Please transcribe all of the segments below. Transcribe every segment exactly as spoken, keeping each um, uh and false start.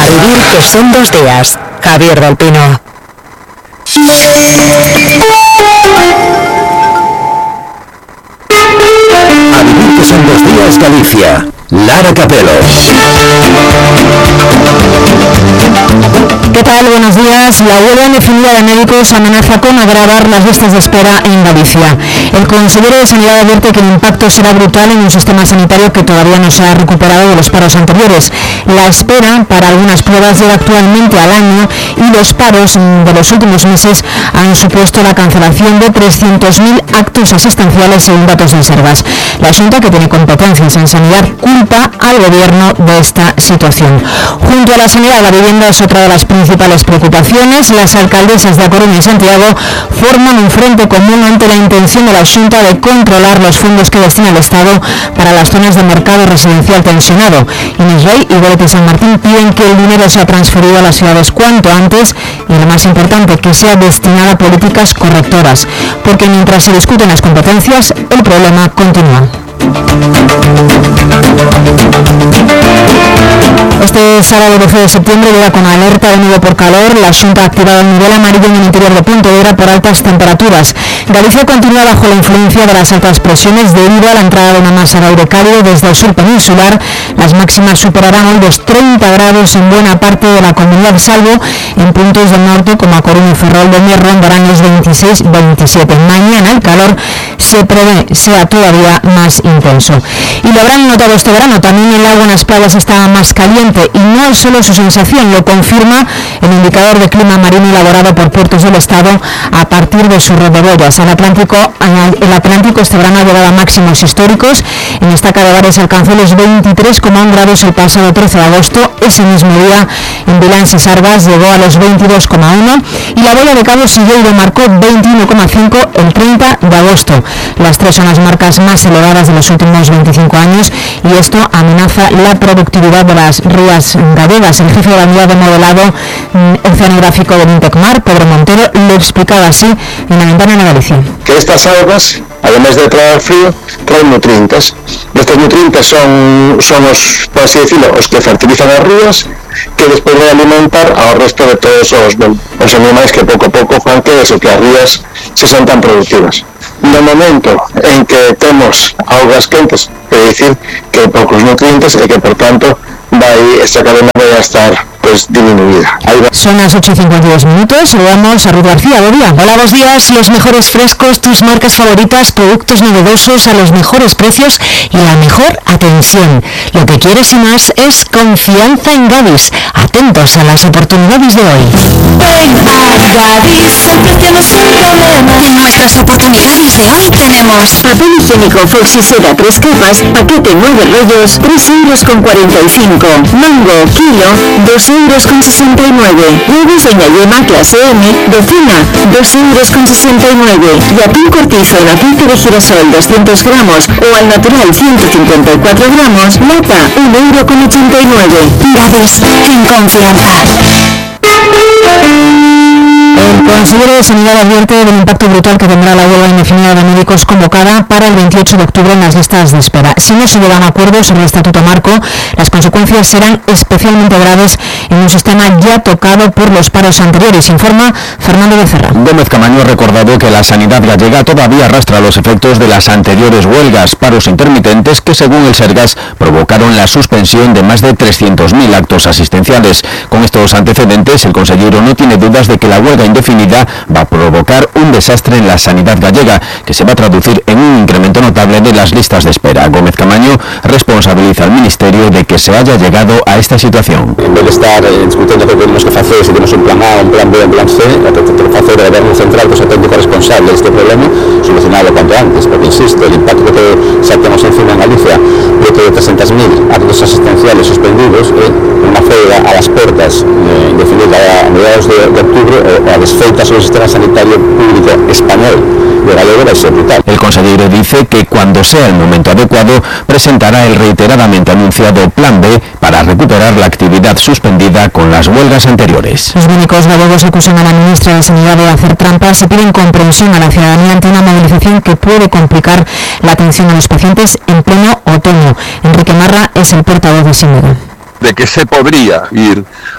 vivir que son dos días. Javier del Pino. A vivir que son dos días, Galicia. Lara Capelo. ¿Qué tal? Buenos días. La huelga indefinida de médicos amenaza con agravar las listas de espera en Galicia. El consejero de Sanidad advierte que el impacto será brutal en un sistema sanitario que todavía no se ha recuperado de los paros anteriores. La espera para algunas pruebas llega actualmente al año y los paros de los últimos meses han supuesto la cancelación de trescientos mil actos asistenciales según datos del Sergas. La Junta, que tiene competencias en sanidad, culpa al gobierno de esta situación. Junto a la sanidad, la vivienda es otra de las principales preocupaciones. Las alcaldesas de A Coruña y Santiago forman un frente común ante la intención de la Junta de controlar los fondos que destina el Estado para las zonas de mercado residencial tensionado. Inés Rey y Goretti San Martín piden que el dinero sea transferido a las ciudades cuanto antes y, lo más importante, que sea destinado a políticas correctoras, porque mientras se discuten las competencias, el problema continúa. Este sábado doce de septiembre llega con alerta de nuevo por calor. La Xunta ha activado el nivel amarillo en el interior de Pontevedra por altas temperaturas. Galicia continúa bajo la influencia de las altas presiones debido a la entrada de una masa de aire cálido desde el sur peninsular. Las máximas superarán hoy los treinta grados en buena parte de la comunidad, salvo en puntos del norte como A Coruña y Ferrol, donde rondarán los veintiséis veintisiete. Mañana el calor se prevé sea todavía más intenso. Y lo habrán notado este verano, también el agua en las playas está más caliente, y no es solo su sensación, lo confirma el indicador de clima marino elaborado por Puertos del Estado a partir de su red de boyas. El Atlántico, el Atlántico este verano ha llegado a máximos históricos. En Estaca de Bares alcanzó los veintitrés coma uno grados el pasado trece de agosto. Ese mismo día en Vilans y Sargas llegó a los veintidós coma uno y la Boya de Cabo Silleiro marcó veintiuno coma cinco el treinta de agosto. Las tres son las marcas más elevadas de los últimos veinticinco años, y esto amenaza la productividad de las rías gallegas. El jefe de la unidad de modelado mm, oceanográfico del Intecmar, Pedro Montero, lo explicaba así en la ventana de Galicia. Que estas algas, además de traer frío, traen nutrientes. Estos nutrientes son, son os, por así decirlo, os que fertilizan as rías, que despois de alimentar ao resto de todos os, os animais que pouco a pouco fan que eso, que as rías se son tan productivas. No momento en que temos augas quentes, quer dicir que hai poucos nutrientes e que, por tanto, vai, esta cadena vai a estar pues disminuida. Son las ocho y cincuenta y dos minutos, saludamos a Ruth García. Buen día. Hola, buenos días. Los mejores frescos, tus marcas favoritas, productos novedosos a los mejores precios y la mejor atención. Lo que quieres y más es confianza en Gadis. Atentos a las oportunidades de hoy. Ven a Gadis, el precio no es un problema. En nuestras oportunidades de hoy tenemos papel higiénico Foxy Seda tres capas, paquete nueve rollos, tres euros con cuarenta y cinco. Mango, kilo, dos euros con sesenta y nueve. Huevos Doña Yema clase M, docena, dos euros con sesenta y nueve. Y atún cortizo en aceite de girasol doscientos gramos o al natural ciento cincuenta y cuatro gramos, lata, un euro con ochenta y nueve. Gadis, en confianza. El consejero de Sanidad advierte del impacto brutal que tendrá la huelga indefinida de médicos convocada para el veintiocho de octubre en las listas de espera. Si no se llegan a acuerdos sobre el estatuto marco, las consecuencias serán especialmente graves en un sistema ya tocado por los paros anteriores, informa Fernando Becerra. Gómez Camaño ha recordado que la sanidad gallega todavía arrastra los efectos de las anteriores huelgas, paros intermitentes que, según el Sergas, provocaron la suspensión de más de trescientos mil actos asistenciales. Con estos antecedentes, el consejero no tiene dudas de que la huelga indefinida va a provocar un desastre en la sanidad gallega, que se va a traducir en un incremento notable de las listas de espera. Gómez Camaño responsabiliza al Ministerio de que se haya llegado a esta situación. En vez de estar eh, discutiendo que tenemos que hacer, si tenemos un plan A, un plan B, un plan C, lo que tenemos que hacer es el Gobierno Central, que es auténtico responsable de este problema, solucionarlo cuanto antes, porque insisto, el impacto que xa temos encima en Galicia, de que trescientos mil actos asistenciales suspendidos, eh, unha folga a las portas eh, indefinida a mediados de, de octubre, eh, a desfeita sobre el sistema sanitario público español de gallego vai ser brutal. El consejero dice que cuando sea el momento adecuado presentará el reiteradamente anunciado Plan B para recuperar la actividad suspendida con las huelgas anteriores. Los médicos gallegos acusan a la ministra de Sanidad de hacer trampas y piden comprensión a la ciudadanía ante una movilización que puede complicar la atención a los pacientes en pleno otoño. Enrique Marra es el portavoz de Sindiga. De que se podría ir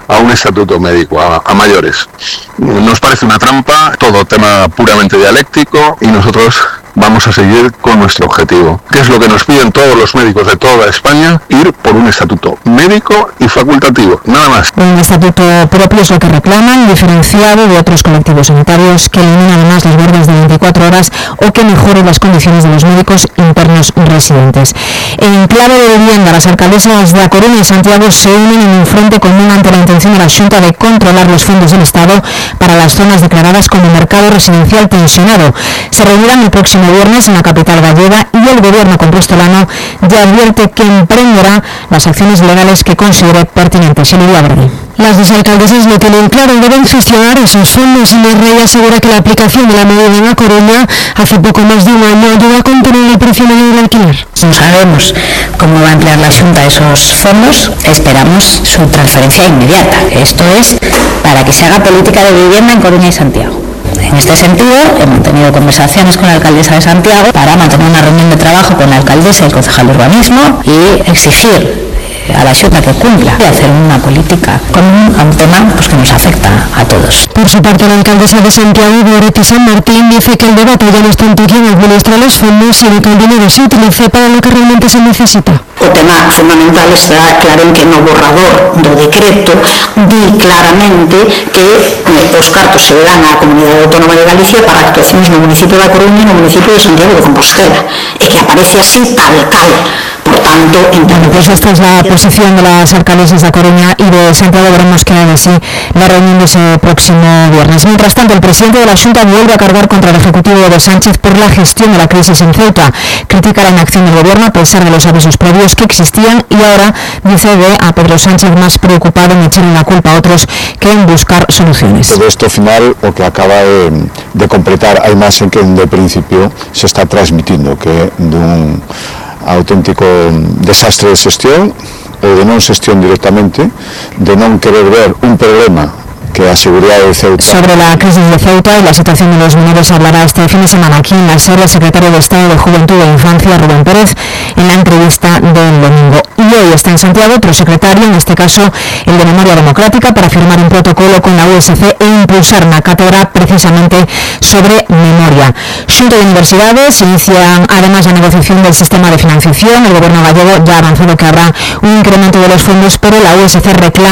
a un estatuto médico a, a mayores. Nos parece una trampa, todo tema puramente dialéctico, y nosotros vamos a seguir con nuestro objetivo, que es lo que nos piden todos los médicos de toda España: ir por un estatuto médico y facultativo, nada más. Un estatuto propio es lo que reclaman, diferenciado de otros colectivos sanitarios, que elimina además las guardias de veinticuatro horas o que mejore las condiciones de los médicos internos residentes. En clave de vivienda, las alcaldesas de A Coruña y Santiago se unen en un frente común ante la intención de la Xunta de controlar los fondos del Estado para las zonas declaradas como mercado residencial tensionado. Se reunirán el próximo viernes en la capital gallega y el gobierno compostolano ya advierte que emprenderá las acciones legales que considere pertinentes. Emilia Verde. Las dos alcaldesas lo tienen claro, deben gestionar esos fondos, y el Rey asegura que la aplicación de la medida en A Coruña hace poco más de un año ayuda a contener el precio medio del alquiler. No sabemos cómo va a emplear la Xunta esos fondos, esperamos su transferencia inmediata. Esto es para que se haga política de vivienda en Coruña y Santiago. En este sentido, hemos tenido conversaciones con la alcaldesa de Santiago para mantener una reunión de trabajo con la alcaldesa y el concejal de urbanismo y exigir a la Xunta que cumpla y hacer una política común a un tema pues, que nos afecta a todos. Por su parte, la alcaldesa de Santiago, Goretti San Martín, dice que el debate ya no está en quién administra los fondos, sino que el dinero se utilice para lo que realmente se necesita. O tema fundamental está claro en que no borrador do decreto di claramente que eh, os cartos se verán á Comunidade Autónoma de Galicia para actuacións no municipio da Coruña e no municipio de Santiago de Compostela, e que aparece así tal cal. Por tanto, bueno, pues esta es la posición de las alcaldesas de A Coruña y de Santiago. Veremos qué hay así la reunión de ese próximo viernes. Mientras tanto, el presidente de la Xunta vuelve a cargar contra el Ejecutivo de Sánchez por la gestión de la crisis en Ceuta. Critica la inacción del gobierno a pesar de los avisos previos que existían, y ahora dice ve a Pedro Sánchez más preocupado en echarle la culpa a otros que en buscar soluciones. Todo esto final o que acaba de, de completar a imagen que de principio se está transmitindo, que de un auténtico desastre de xestión ou de non xestión directamente, de non querer ver un problema que a seguridad de Ceuta. Sobre la crisis de Ceuta y la situación de los menores hablará este fin de semana aquí en la SER el secretario de Estado de Juventud e Infancia, Rubén Pérez, en la entrevista del domingo. Y hoy está en Santiago otro secretario, en este caso el de Memoria Democrática, para firmar un protocolo con la U S C e impulsar una cátedra precisamente sobre memoria. Xunta de Universidades inician además la negociación del sistema de financiación. El gobierno gallego ya ha avanzado que habrá un incremento de los fondos, pero la U S C reclama